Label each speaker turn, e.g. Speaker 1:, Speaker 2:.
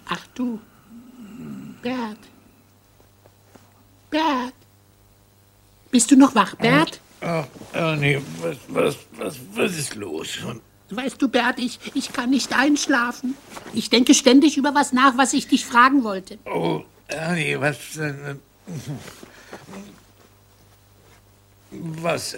Speaker 1: Ach du, Bert. Bert. Bist du noch wach, Bert?
Speaker 2: Ach, Ernie, was ist los?
Speaker 1: Weißt du, Bert, ich kann nicht einschlafen. Ich denke ständig über was nach, was ich dich fragen wollte.
Speaker 2: Oh, Ernie, was denn? Was?